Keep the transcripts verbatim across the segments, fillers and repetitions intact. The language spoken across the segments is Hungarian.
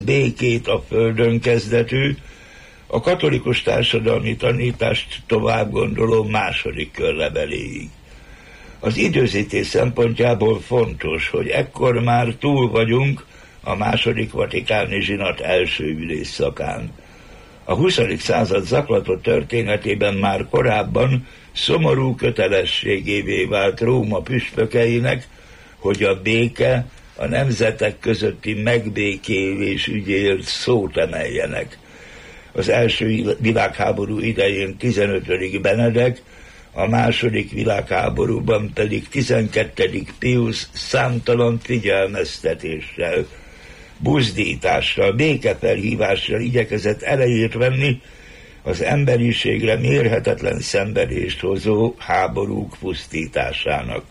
békét a földön kezdetű, a katolikus társadalmi tanítást tovább gondoló második körleveléig. Az időzítés szempontjából fontos, hogy ekkor már túl vagyunk a második vatikáni zsinat első ülésszakán. A huszadik század zaklatott történetében már korábban szomorú kötelességévé vált Róma püspökeinek, hogy a béke, a nemzetek közötti megbékélés ügyéért szót emeljenek. Az első világháború idején tizenötödik Benedek, a második világháborúban pedig tizenkettedik Piusz számtalan figyelmeztetéssel, buzdítással, békefelhívással igyekezett elejét venni az emberiségre mérhetetlen szenvedést hozó háborúk pusztításának.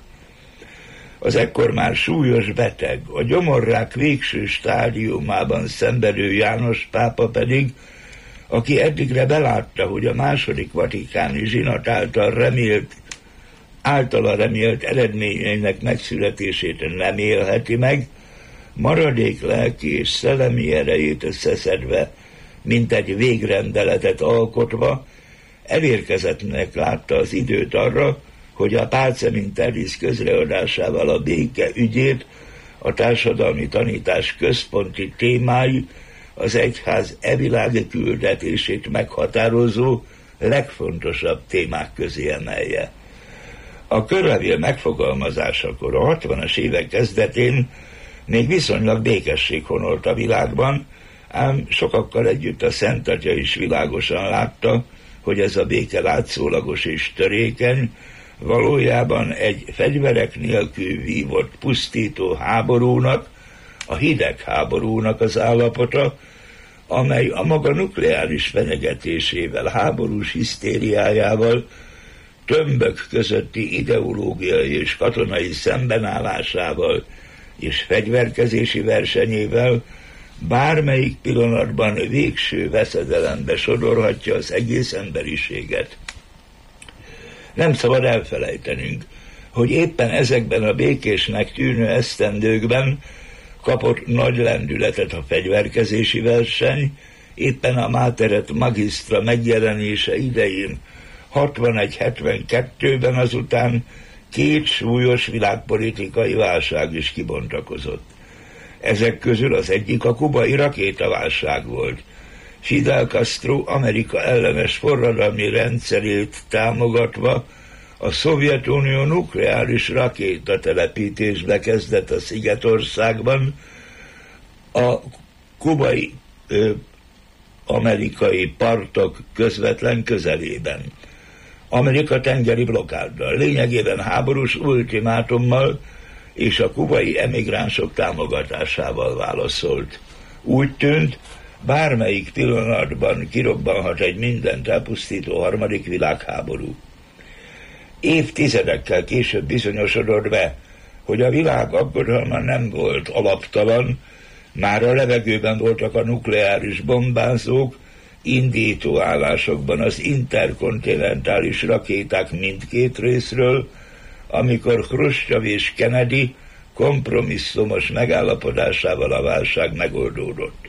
Az ekkor már súlyos beteg, a gyomorrák végső stádiumában szenvedő János pápa pedig, aki eddigre belátta, hogy a második vatikáni zsinat által remélt, általa remélt eredményeinek megszületését nem élheti meg, maradék lelki és szellemi erejét összeszedve, mint egy végrendeletet alkotva, elérkezettnek látta az időt arra, hogy a Pacem in Terris közreadásával a béke ügyét, a társadalmi tanítás központi témái, az egyház evilági küldetését meghatározó legfontosabb témák közé emelje. A körlevél megfogalmazásakor a hatvanas évek kezdetén még viszonylag békesség honolt a világban, ám sokakkal együtt a Szent Atya is világosan látta, hogy ez a béke látszólagos és törékeny, valójában egy fegyverek nélkül vívott pusztító háborúnak, a hidegháborúnak az állapota, amely a maga nukleáris fenyegetésével, háborús hisztériájával, tömbök közötti ideológiai és katonai szembenállásával és fegyverkezési versenyével bármelyik pillanatban végső veszedelembe sodorhatja az egész emberiséget. Nem szabad elfelejtenünk, hogy éppen ezekben a békésnek tűnő esztendőkben kapott nagy lendületet a fegyverkezési verseny, éppen a Mater et Magistra megjelenése idején hatvanegy hetvenkettőben azután két súlyos világpolitikai válság is kibontakozott. Ezek közül az egyik a kubai rakétaválság volt. Fidel Castro Amerika ellenes forradalmi rendszerét támogatva a Szovjetunió nukleáris rakétatelepítésbe kezdett a Szigetországban, a kubai ö, amerikai partok közvetlen közelében. Amerika tengeri blokkáddal, lényegében háborús ultimátummal és a kubai emigránsok támogatásával válaszolt. Úgy tűnt, bármelyik pillanatban kirobbanhat egy mindent elpusztító harmadik világháború. Évtizedekkel később bizonyosodott be, hogy a világ aggodalma nem volt alaptalan, már a levegőben voltak a nukleáris bombázók, indító állásokban az interkontinentális rakéták mindkét részről, amikor Hruscsov és Kennedy kompromisszumos megállapodásával a válság megoldódott.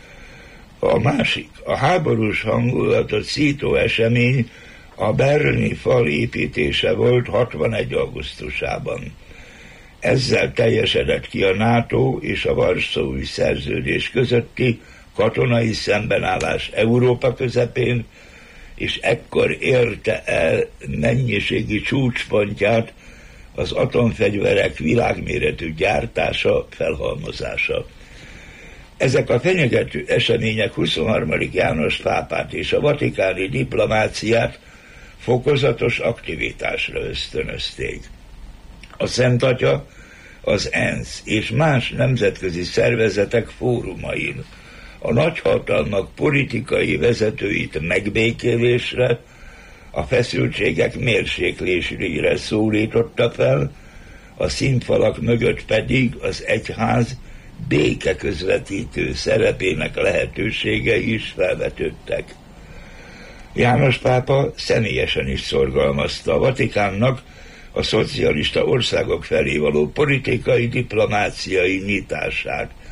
A másik, a háborús hangulatot szító esemény a berlini fal építése volt hatvanegy augusztusában. Ezzel teljesedett ki a NATO és a Varsói Szerződés közötti katonai szembenállás Európa közepén, és ekkor érte el mennyiségi csúcspontját az atomfegyverek világméretű gyártása, felhalmozása. Ezek a fenyegető események huszonharmadik János pápát és a vatikáni diplomáciát fokozatos aktivitásra ösztönözték. A Szent Atya az ENSZ és más nemzetközi szervezetek fórumain a nagyhatalmak politikai vezetőit megbékélésre, a feszültségek mérséklésére szólította fel, a színfalak mögött pedig az egyház békeközvetítő szerepének lehetőségei is felvetődtek. János pápa személyesen is szorgalmazta a Vatikánnak a szocialista országok felé való politikai diplomáciai nyitását,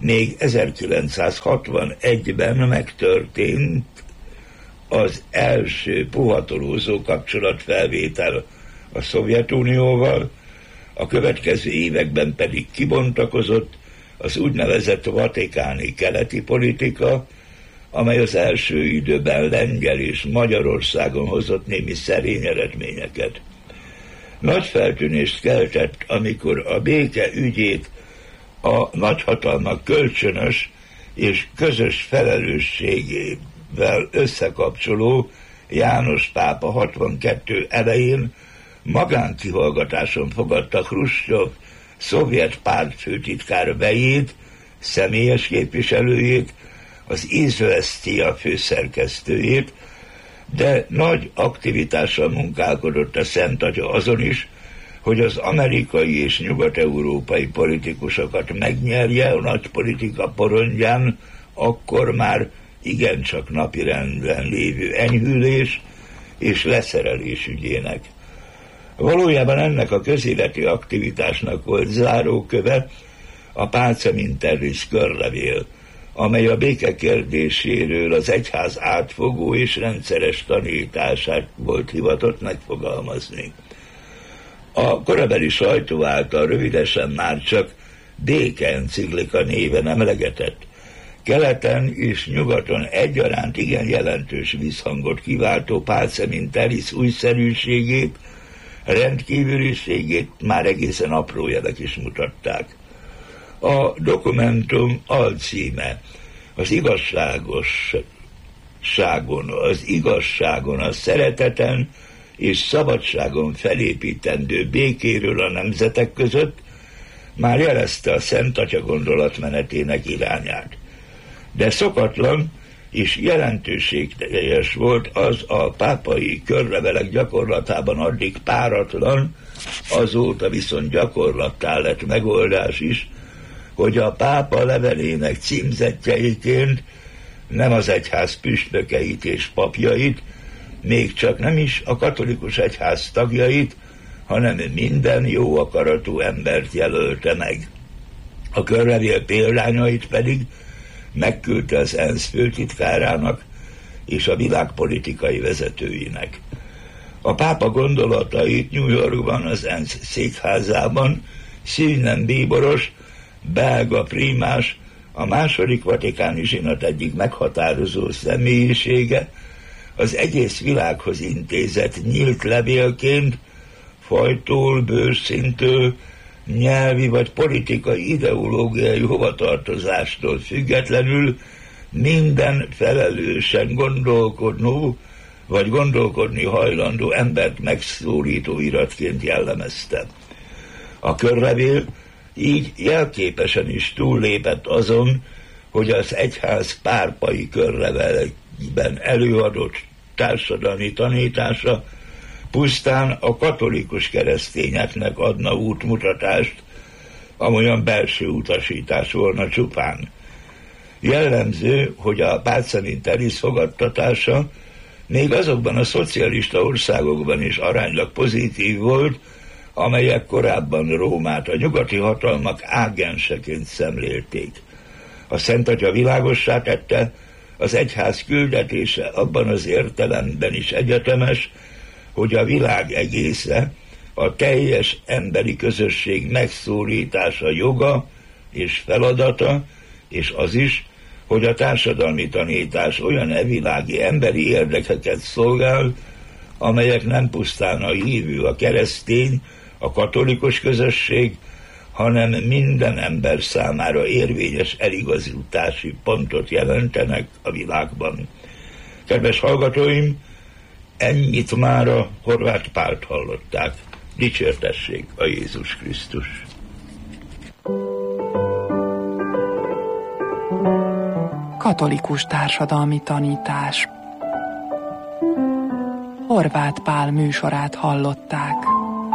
még ezerkilencszázhatvanegyben megtörtént az első puhatolózó kapcsolatfelvétel a Szovjetunióval, a következő években pedig kibontakozott az úgynevezett vatikáni keleti politika, amely az első időben Lengyel és Magyarországon hozott némi szerény eredményeket. Nagy feltűnést keltett, amikor a béke ügyét a nagyhatalmak kölcsönös és közös felelősségével összekapcsoló János pápa hatvankettő elején magánkihallgatáson fogadta Hruscsov szovjet pártfőtitkár Vejét, személyes képviselőjét, az Izvesztia főszerkesztőjét, de nagy aktivitással munkálkodott a Szent Atya azon is, hogy az amerikai és nyugat-európai politikusokat megnyerje a nagy politika porondján, akkor már igencsak napirenden lévő enyhülés és leszerelés ügyének. Valójában ennek a közéleti aktivitásnak volt záróköve a Pacem in Terris körlevél, amely a béke kérdéséről az egyház átfogó és rendszeres tanítását volt hivatott megfogalmazni. A korabeli sajtó által rövidesen már csak béke enciklika néven emlegetett, keleten és nyugaton egyaránt igen jelentős visszhangot kiváltó Pacem in Terris újszerűségét, rendkívüliségét már egészen apró jelek is mutatták. A dokumentum alcíme az igazságosságon, az igazságon, a szereteten és szabadságon felépítendő békéről a nemzetek között már jelezte a Szent Atya gondolatmenetének irányát. De szokatlan és jelentőségteljes volt az a pápai körlevelek gyakorlatában addig páratlan, azóta viszont gyakorlattá lett megoldás is, hogy a pápa levelének címzettjeiként nem az egyház püspökeit és papjait, még csak nem is a katolikus egyház tagjait, hanem minden jó akaratú embert jelölte meg. A körlevél példányait pedig megküldte az ENSZ főtitkárának és a világpolitikai vezetőinek. A pápa gondolatait New Yorkban, az ENSZ székházában színen bíboros, belga prímás, a második vatikáni zsinat egyik meghatározó személyisége, az egész világhoz intézett nyílt levélként, fajtól, bőrszintől, nyelvi vagy politikai ideológiai hovatartozástól függetlenül minden felelősen gondolkodó vagy gondolkodni hajlandó embert megszólító iratként jellemezte. A körlevél így jelképesen is túllépett azon, hogy az egyház párpai körlevelekben előadott társadalmi tanítása pusztán a katolikus keresztényeknek adna útmutatást, amolyan belső utasítás volna csupán. Jellemző, hogy a Pacem in Terris fogadtatása még azokban a szocialista országokban is aránylag pozitív volt, amelyek korábban Rómát a nyugati hatalmak ágenseként szemlélték. A Szent Atya világossá tette, az egyház küldetése abban az értelemben is egyetemes, hogy a világ egésze, a teljes emberi közösség megszólítása joga és feladata, és az is, hogy a társadalmi tanítás olyan evilági emberi érdekeket szolgál, amelyek nem pusztán a hívő, a keresztény, a katolikus közösség, hanem minden ember számára érvényes eligazítási pontot jelentenek a világban. Kedves hallgatóim, ennyit már a Horváth Pált hallották. Dicsértessék a Jézus Krisztus! Katolikus társadalmi tanítás. Horváth Pál műsorát hallották.